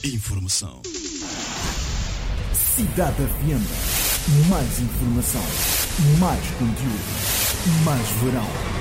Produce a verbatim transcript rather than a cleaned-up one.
Informação. Cidade F M. Mais informação. Mais conteúdo. Mais verão.